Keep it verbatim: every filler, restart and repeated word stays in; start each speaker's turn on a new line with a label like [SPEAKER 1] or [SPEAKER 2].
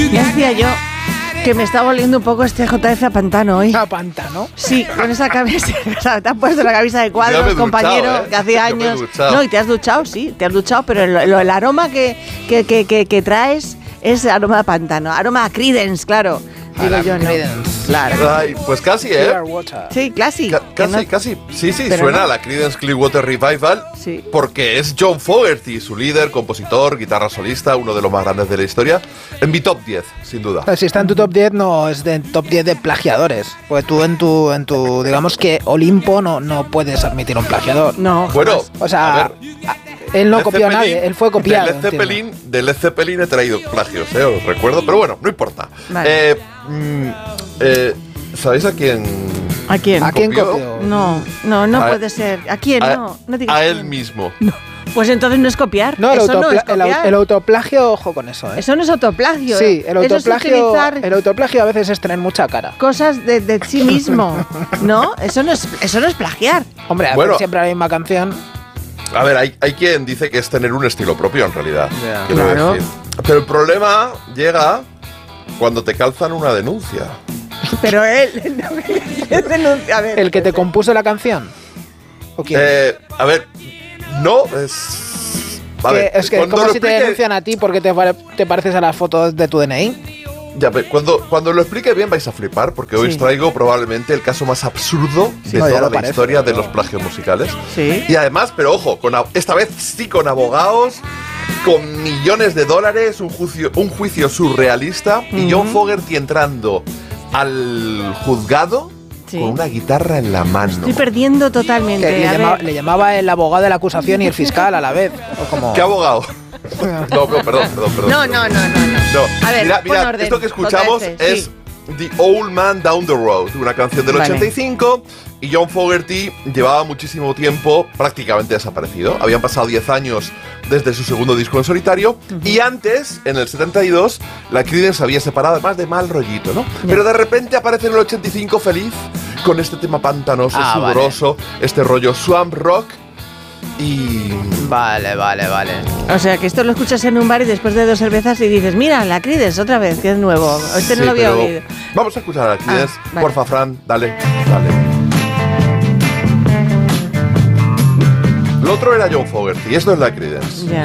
[SPEAKER 1] Ya decía yo que me está volviendo un poco este J F a pantano hoy.
[SPEAKER 2] ¿A pantano?
[SPEAKER 1] Sí, con esa camisa. Te has puesto la camisa de cuadros, compañero, duchado, ¿eh? Que hacía años. No, y te has duchado, sí, te has duchado, pero el, el aroma que, que, que, que, que traes es aroma a pantano. Aroma a Creedence, claro. Digo yo, no.
[SPEAKER 3] Claro. Ay, pues casi, ¿eh?
[SPEAKER 1] Sí, casi.
[SPEAKER 3] Ca- casi,
[SPEAKER 1] no.
[SPEAKER 3] casi. Sí, sí,
[SPEAKER 1] Pero
[SPEAKER 3] suena
[SPEAKER 1] no.
[SPEAKER 3] a la Creedence Clearwater Revival.
[SPEAKER 1] Sí.
[SPEAKER 3] Porque es John Fogerty, su líder, compositor, guitarra solista, uno de los más grandes de la historia. En mi top diez, sin duda.
[SPEAKER 2] Pero si está en tu top diez, no es de top diez de plagiadores. Porque tú en tu, en tu digamos que Olimpo no, no puedes admitir un plagiador.
[SPEAKER 1] No.
[SPEAKER 3] Bueno,
[SPEAKER 2] O sea,
[SPEAKER 3] a ver,
[SPEAKER 2] él no
[SPEAKER 3] Led
[SPEAKER 2] copió a
[SPEAKER 3] Zeppelin-
[SPEAKER 2] nadie, él fue copiado.
[SPEAKER 3] De Led Zeppelin, de Led Zeppelin he traído plagios, ¿eh? Os recuerdo, pero bueno, no importa.
[SPEAKER 1] Vale.
[SPEAKER 3] Eh, mm, eh, ¿Sabéis a quién?
[SPEAKER 1] ¿A quién?
[SPEAKER 2] ¿A quién
[SPEAKER 3] copió?
[SPEAKER 2] copió?
[SPEAKER 1] No, no, no
[SPEAKER 3] A-
[SPEAKER 1] puede ser. ¿A quién?
[SPEAKER 3] A,
[SPEAKER 1] no, no digas
[SPEAKER 3] a él
[SPEAKER 1] quién.
[SPEAKER 3] mismo.
[SPEAKER 1] Pues entonces no es copiar.
[SPEAKER 2] No, el,
[SPEAKER 1] Eso no
[SPEAKER 2] autopla-
[SPEAKER 1] es
[SPEAKER 2] el, au-
[SPEAKER 1] copiar.
[SPEAKER 2] el autoplagio, ojo con eso, ¿eh?
[SPEAKER 1] Eso no es autoplagio.
[SPEAKER 2] Sí, el
[SPEAKER 1] Eso es
[SPEAKER 2] autoplagio,
[SPEAKER 1] utilizar
[SPEAKER 2] el autoplagio a veces es tener mucha cara.
[SPEAKER 1] cosas de, de sí mismo, ¿no? Eso no es, eso no es plagiar.
[SPEAKER 2] Hombre, hacer
[SPEAKER 3] Bueno.
[SPEAKER 2] siempre la misma canción.
[SPEAKER 3] A ver, hay, hay quien dice que es tener un estilo propio en realidad.
[SPEAKER 2] Ya.
[SPEAKER 3] quiero
[SPEAKER 1] Claro.
[SPEAKER 3] decir. Pero el problema llega cuando te calzan una denuncia.
[SPEAKER 1] Pero él, no, él denuncia, a ver.
[SPEAKER 2] ¿El que te compuso la canción? ¿O quién?
[SPEAKER 3] Eh, a ver, no es. A
[SPEAKER 2] Que-
[SPEAKER 3] ver,
[SPEAKER 2] es que
[SPEAKER 3] cuando
[SPEAKER 2] como
[SPEAKER 3] lo
[SPEAKER 2] si te
[SPEAKER 3] explique-
[SPEAKER 2] denuncian a ti porque te, pare- te pareces a las fotos de tu D N I.
[SPEAKER 3] Ya, ve, cuando, cuando lo explique bien vais a flipar, porque hoy
[SPEAKER 1] Sí.
[SPEAKER 3] os traigo probablemente el caso más absurdo de
[SPEAKER 2] No, ya
[SPEAKER 3] toda
[SPEAKER 2] lo
[SPEAKER 3] la
[SPEAKER 2] parece,
[SPEAKER 3] historia de
[SPEAKER 2] pero-
[SPEAKER 3] los plagios musicales.
[SPEAKER 1] Sí.
[SPEAKER 3] Y además, pero ojo, con, a- esta vez sí con abogados, con millones de dólares, un juicio, un juicio surrealista, y John Fogerty entrando al juzgado
[SPEAKER 1] Sí.
[SPEAKER 3] con una guitarra en la mano.
[SPEAKER 1] Estoy perdiendo totalmente.
[SPEAKER 2] Que le,
[SPEAKER 1] a
[SPEAKER 2] llamaba,
[SPEAKER 1] ver.
[SPEAKER 2] le llamaba el abogado de la acusación y el fiscal a la vez. O como,
[SPEAKER 3] ¿Qué abogado? No, no, perdón, perdón, perdón.
[SPEAKER 1] No, no, no, no, no.
[SPEAKER 3] No,
[SPEAKER 1] A ver,
[SPEAKER 3] mira,
[SPEAKER 1] pon
[SPEAKER 3] mira,
[SPEAKER 1] orden,
[SPEAKER 3] esto que escuchamos
[SPEAKER 1] J F,
[SPEAKER 3] es
[SPEAKER 1] sí.
[SPEAKER 3] The Old Man Down the Road, una canción del
[SPEAKER 1] Vale.
[SPEAKER 3] ochenta y cinco, y John Fogerty llevaba muchísimo tiempo prácticamente desaparecido. Habían pasado diez años desde su segundo disco en solitario, y antes, en el setenta y dos, la Creedence se había separado, además de mal rollito, ¿no? Pero de repente aparece en el ochenta y cinco feliz, con este tema pantanoso,
[SPEAKER 2] Ah, vale.
[SPEAKER 3] sudoroso, este rollo swamp rock, y...
[SPEAKER 2] Vale, vale, vale.
[SPEAKER 1] O sea, que esto lo escuchas en un bar y después de dos cervezas y dices, mira, la Creedence otra vez, que es nuevo. Este
[SPEAKER 3] Sí,
[SPEAKER 1] no lo había
[SPEAKER 3] pero
[SPEAKER 1] oído.
[SPEAKER 3] Vamos a escuchar a la Creedence.
[SPEAKER 1] Ah, vale.
[SPEAKER 3] Porfa, Fran, dale, dale. Lo otro era John Fogerty, y esto es la Creedence.
[SPEAKER 1] Ya.